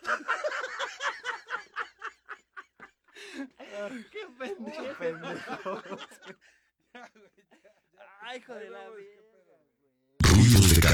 Qué pendejo. Qué pendejo. Ya, güey, ya. Ay, hijo Ahí de la vemos vida. qué